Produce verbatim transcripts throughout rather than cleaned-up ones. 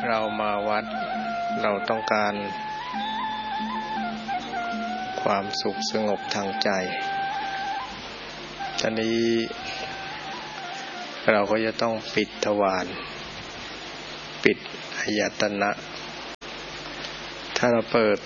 เรามาวัดเราต้องการความสุขสงบทางใจทีนี้เราก็จะต้องปิดทวารปิดอายตนะถ้าเราเปิด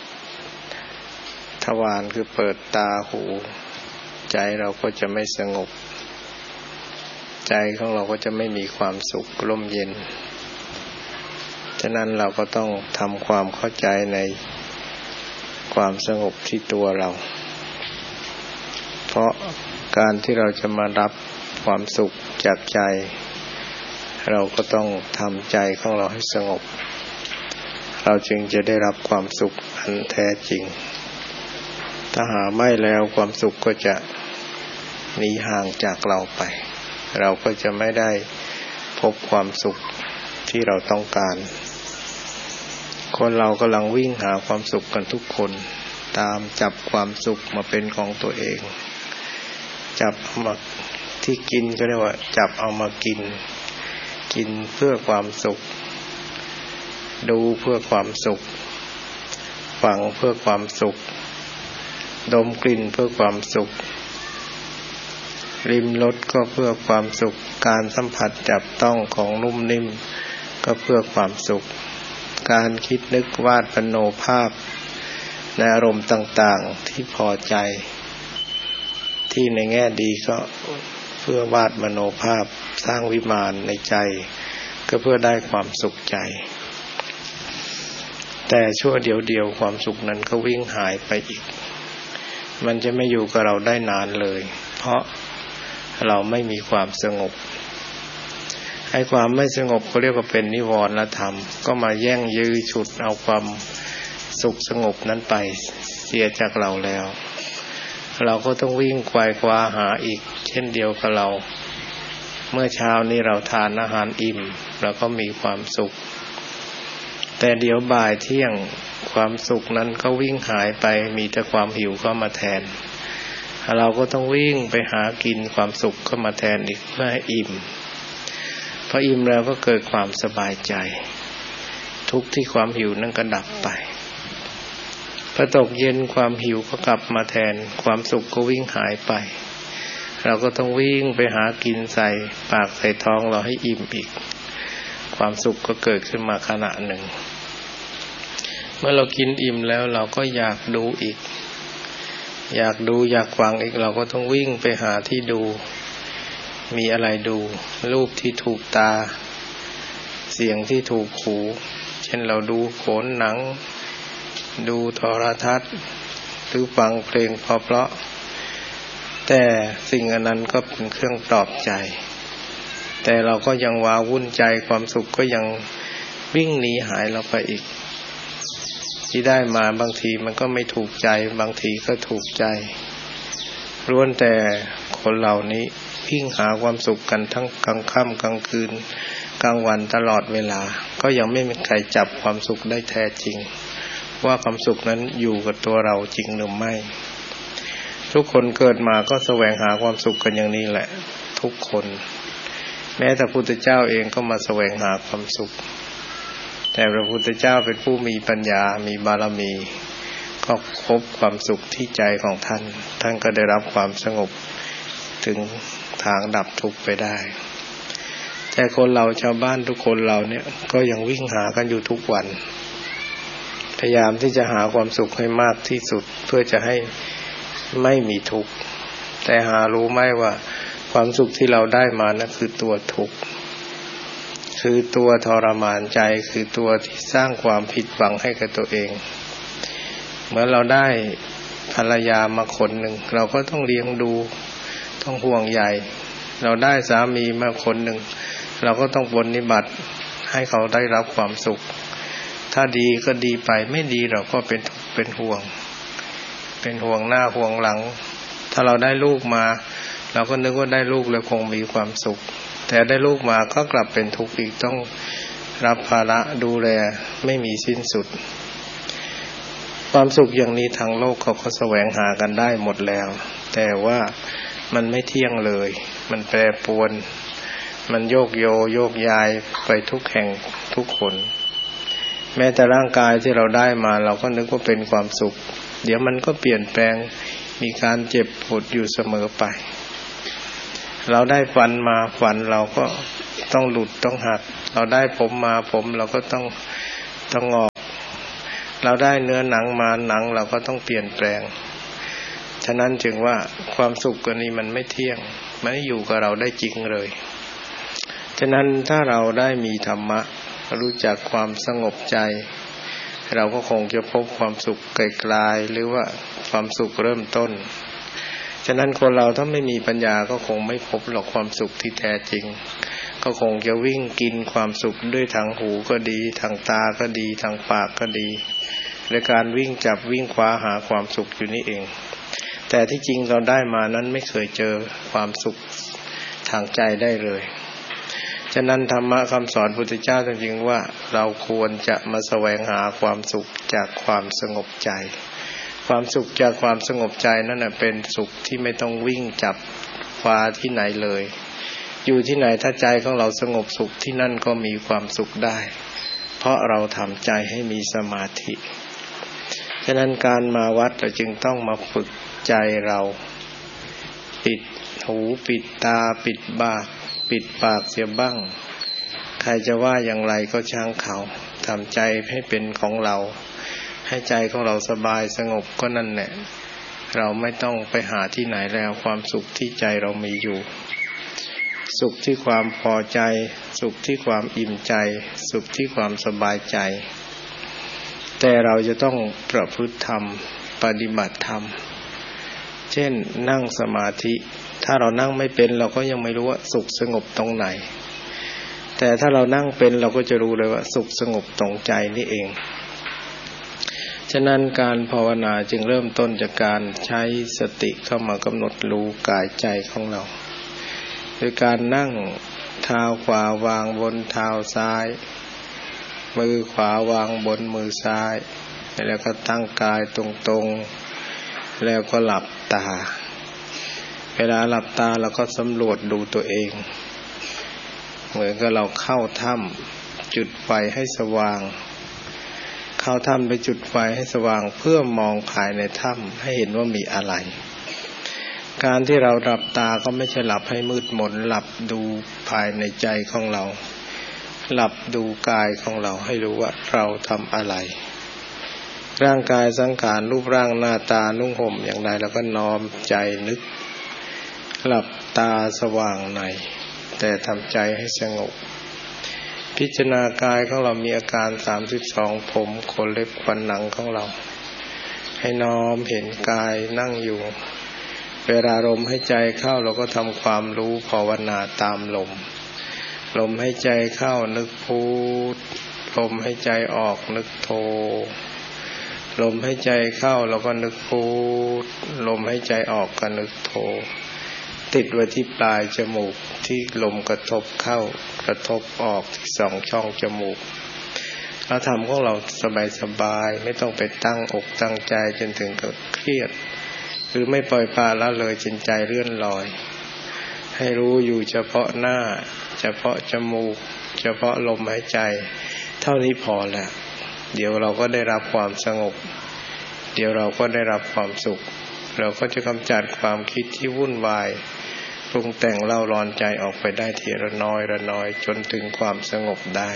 ทวารคือเปิดตาหูใจเราก็จะไม่สงบใจของเราก็จะไม่มีความสุขร่มเย็นฉะนั้นเราก็ต้องทำความเข้าใจในความสงบที่ตัวเราเพราะการที่เราจะมารับความสุขจากใจเราก็ต้องทำใจของเราให้สงบเราจึงจะได้รับความสุขอันแท้จริงถ้าหาไม่แล้วความสุขก็จะหนีห่างจากเราไปเราก็จะไม่ได้พบความสุขที่เราต้องการคนเรากำลังวิ่งหาความสุขกันทุกคนตามจับความสุขมาเป็นของตัวเองจับเอามาที่กินก็เรียกว่าจับเอามากินกินเพื่อความสุขดูเพื่อความสุขฟังเพื่อความสุขดมกลิ่นเพื่อความสุขลิ้มรสก็เพื่อความสุขการสัมผัสจับต้องของนุ่มนิ่มก็เพื่อความสุขการคิดนึกวาดมโนภาพในอารมณ์ต่างๆที่พอใจที่ในแง่ดีก็เพื่อวาดมโนภาพสร้างวิมานในใจก็เพื่อได้ความสุขใจแต่ชั่วเดียวๆความสุขนั้นก็วิ่งหายไปอีกมันจะไม่อยู่กับเราได้นานเลยเพราะเราไม่มีความสงบไอ้ความไม่สงบก็เรียกว่าเป็นนิวรณธรรมก็มาแย่งยื้อฉุดเอาความสุขสงบนั้นไปเสียจากเราแล้วเราก็ต้องวิ่งไขว่คว้าหาอีกเช่นเดียวกับเราเมื่อเช้านี้เราทานอาหารอิ่มเราก็มีความสุขแต่เดี๋ยวบ่ายเที่ยงความสุขนั้นก็วิ่งหายไปมีแต่ความหิวเข้ามาแทนเราก็ต้องวิ่งไปหากินความสุขเข้ามาแทนอีกเพื่อให้อิ่มพออิ่มแล้วก็เกิดความสบายใจทุกข์ที่ความหิวนั้นก็ดับไปพอตกเย็นความหิวก็กลับมาแทนความสุขก็วิ่งหายไปเราก็ต้องวิ่งไปหากินใส่ปากใส่ท้องเราให้อิ่มอีกความสุขก็เกิดขึ้นมาขณะหนึ่งเมื่อเรากินอิ่มแล้วเราก็อยากดูอีกอยากดูอยากฟังอีกเราก็ต้องวิ่งไปหาที่ดูมีอะไรดูรูปที่ถูกตาเสียงที่ถูกหูเช่นเราดูโขนหนังดูโทรทัศน์หรือฟังเพลงเพราะๆแต่สิ่งอันนั้นก็เป็นเครื่องปลอบใจแต่เราก็ยังว้าวุ่นใจความสุขก็ยังวิ่งหนีหายเราไปอีกที่ได้มาบางทีมันก็ไม่ถูกใจบางทีก็ถูกใจล้วนแต่คนเหล่านี้วิ่งหาความสุขกันทั้งกลางค่ำกลางคืนกลางวันตลอดเวลาก็ยังไม่มีใครจับความสุขได้แท้จริงว่าความสุขนั้นอยู่กับตัวเราจริงหรือไม่ทุกคนเกิดมาก็แสวงหาความสุขกันอย่างนี้แหละทุกคนแม้แต่พระพุทธเจ้าเองก็มาแสวงหาความสุขแต่พระพุทธเจ้าเป็นผู้มีปัญญามีบารมีก็พบความสุขที่ใจของท่านท่านก็ได้รับความสงบถึงทางดับทุกข์ไปได้แต่คนเราชาวบ้านทุกคนเราเนี่ยก็ยังวิ่งหากันอยู่ทุกวันพยายามที่จะหาความสุขให้มากที่สุดเพื่อจะให้ไม่มีทุกข์แต่หารู้ไหมว่าความสุขที่เราได้มานั้นคือตัวทุกข์คือตัวทรมานใจคือตัวที่สร้างความผิดหวังให้กับตัวเองเมื่อเราได้ภรรยามาคนหนึ่งเราก็ต้องเลี้ยงดูต้องห่วงใยเราได้สามีมาคนหนึ่งเราก็ต้องปฏิบัติให้เขาได้รับความสุขถ้าดีก็ดีไปไม่ดีเราก็เป็นเป็นห่วงเป็นห่วงหน้าห่วงหลังถ้าเราได้ลูกมาเราก็นึกว่าได้ลูกแล้วคงมีความสุขแต่ได้ลูกมาก็กลับเป็นทุกข์อีกต้องรับภาระดูแลไม่มีสิ้นสุดความสุขอย่างนี้ทางโลกเขาก็แสวงหากันได้หมดแล้วแต่ว่ามันไม่เที่ยงเลยมันแปรปรวนมันโยกโยโยกย้ายไปทุกแห่งทุกคนแม้แต่ร่างกายที่เราได้มาเราก็นึกว่าเป็นความสุขเดี๋ยวมันก็เปลี่ยนแปลงมีการเจ็บปวดอยู่เสมอไปเราได้ฟันมาฟันเราก็ต้องหลุดต้องหักเราได้ผมมาผมเราก็ต้องต้องงอกเราได้เนื้อหนังมาหนังเราก็ต้องเปลี่ยนแปลงฉะนั้นจึงว่าความสุขอันนี้มันไม่เที่ยงมันไม่อยู่กับเราได้จริงเลยฉะนั้นถ้าเราได้มีธรรมะรู้จักความสงบใจเราก็คงจะพบความสุขไกลๆหรือว่าความสุขเริ่มต้นฉะนั้นคนเราถ้าไม่มีปัญญาก็คงไม่พบหรอกความสุขที่แท้จริงก็คงจะวิ่งกินความสุขด้วยทางหูก็ดีทางตาก็ดีทางปากก็ดีในการวิ่งจับวิ่งคว้าหาความสุขอยู่นี่เองแต่ที่จริงเราได้มานั้นไม่เคยเจอความสุขทางใจได้เลยฉะนั้นธรรมะคำสอนพุทธเจ้าจริงๆว่าเราควรจะมาแสวงหาความสุขจากความสงบใจความสุขจากความสงบใจนั่นน่ะเป็นสุขที่ไม่ต้องวิ่งจับคว้าที่ไหนเลยอยู่ที่ไหนถ้าใจของเราสงบสุขที่นั่นก็มีความสุขได้เพราะเราทำใจให้มีสมาธิฉะนั้นการมาวัดเราจึงต้องมาฝึกใจเราปิดหูปิดตาปิดปากปิดปากเสียบ้างใครจะว่าอย่างไรก็ช่างเขาทำใจให้เป็นของเราให้ใจของเราสบายสงบก็นั่นแหละเราไม่ต้องไปหาที่ไหนแล้วความสุขที่ใจเรามีอยู่สุขที่ความพอใจสุขที่ความอิ่มใจสุขที่ความสบายใจแต่เราจะต้องประพฤติธรรมปฏิบัติธรรมเช่นนั่งสมาธิถ้าเรานั่งไม่เป็นเราก็ยังไม่รู้ว่าสุขสงบตรงไหนแต่ถ้าเรานั่งเป็นเราก็จะรู้เลยว่าสุขสงบตรงใจนี่เองฉะนั้นการภาวนาจึงเริ่มต้นจากการใช้สติเข้ามากำหนดรู้กายใจของเราโดยการนั่งเท้าขวาวางบนเท้าซ้ายมือขวาวางบนมือซ้ายแล้วก็ตั้งกายตรงๆแล้วก็หลับตาเวลาหลับตาเราก็สำรวจดูตัวเองเหมือนกับเราเข้าถ้ำจุดไฟให้สว่างเข้าถ้ำไปจุดไฟให้สว่างเพื่อมองภายในถ้ำให้เห็นว่ามีอะไรการที่เราหลับตาก็ไม่ใช่หลับให้มืดมนหลับดูภายในใจของเราหลับดูกายของเราให้รู้ว่าเราทำอะไรร่างกายสังขารรูปร่างหน้าตานุ่งห่มอย่างไรเราก็น้อมใจนึกหลับตาสว่างในแต่ทำใจให้สงบพิจารณากายของเรามีอาการสามสิบสองผมขนเล็บฟันหนังของเราให้น้อมเห็นกายนั่งอยู่เวลาลมให้ใจเข้าเราก็ทำความรู้ภาวนาตามลมลมให้ใจเข้านึกพุทลมให้ใจออกนึกโธลมให้ใจเข้าเราก็นึกพุทลมให้ใจออกก็นึกโธติดไว้ที่ปลายจมูกที่ลมกระทบเข้ากระทบออกที่สองช่องจมูกเราทำของเราสบายๆไม่ต้องไปตั้งอกตั้งใจจนถึงกับเครียดหรือไม่ปล่อยปละละเลยจนใจเลื่อนลอยให้รู้อยู่เฉพาะหน้าเฉพาะจมูกเฉพาะลมหายใจเท่านี้พอแล้วเดี๋ยวเราก็ได้รับความสงบเดี๋ยวเราก็ได้รับความสุขเราก็จะกำจัดความคิดที่วุ่นวายปรุงแต่งเล่าร้อนใจออกไปได้ทีละน้อยละน้อยจนถึงความสงบได้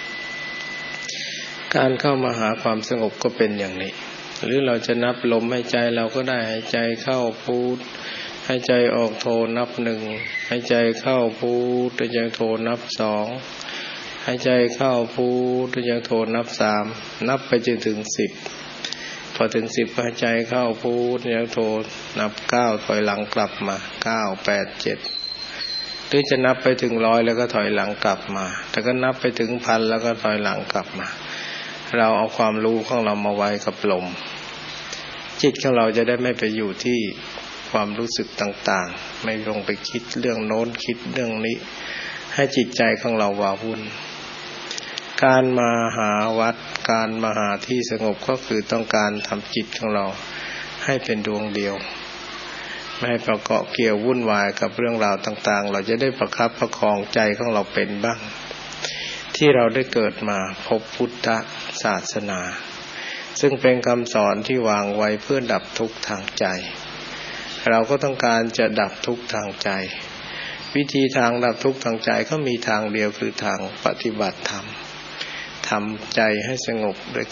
การเข้ามาหาความสงบก็เป็นอย่างนี้หรือเราจะนับลมหายใจเราก็ได้หายใจเข้าพุทหายใจออกโทนับหนึ่งหายใจเข้าพุทหายใจโทนับสองหายใจเข้าพุทหายใจโทนับสามนับไปจนถึงสิบพอถึงสิบหายใจเข้าพุทหายใจโทนับเก้าถอยหลังกลับมาเก้าแปดเจ็ดหรือจะนับไปถึงร้อยแล้วก็ถอยหลังกลับมาแต่ก็นับไปถึงพันแล้วก็ถอยหลังกลับมาเราเอาความรู้ของเรามาไว้กับลมจิตของเราจะได้ไม่ไปอยู่ที่ความรู้สึกต่างๆไม่ลงไปคิดเรื่องโน้นคิดเรื่องนี้ให้จิตใจของเราว้าวุ่นการมาหาวัดการมาหาที่สงบก็คือต้องการทำจิตของเราให้เป็นดวงเดียวไม่ให้ประเกาะเกี่ยววุ่นวายกับเรื่องราวต่างๆเราจะได้ประคับประคองใจของเราเป็นบ้างที่เราได้เกิดมาพบพุทธศาสนาซึ่งเป็นคำสอนที่วางไว้เพื่อดับทุกข์ทางใจเราก็ต้องการจะดับทุกข์ทางใจวิธีทางดับทุกข์ทางใจก็มีทางเดียวคือทางปฏิบัติธรรมทำใจให้สงบด้วย